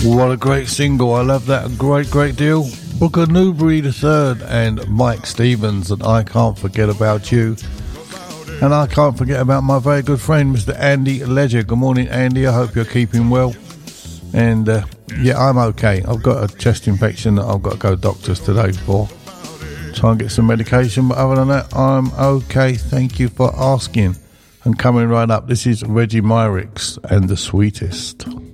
What a great single. I love that a great deal. Booker Newbury III and Mike Stevens and I Can't Forget About You. And I can't forget about my very good friend, Mr. Andy Ledger. Good morning, Andy. I hope you're keeping well. And, yeah, I'm okay. I've got a chest infection that I've got to go to doctors today for. Try and get some medication. But other than that, I'm okay. Thank you for asking. And coming right up, this is Reggie Myrick and The Sweetest.